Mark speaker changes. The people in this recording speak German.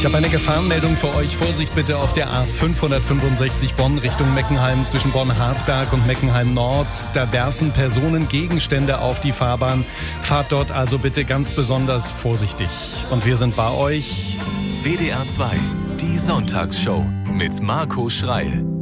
Speaker 1: Ich habe eine Gefahrenmeldung für euch. Vorsicht bitte auf der A565 Bonn Richtung Meckenheim zwischen Bonn-Harzberg und Meckenheim-Nord. Da werfen Personen Gegenstände auf die Fahrbahn. Fahrt dort also bitte ganz besonders vorsichtig. Und wir sind bei euch.
Speaker 2: WDR 2, die Sonntagsshow mit Marco Schreil.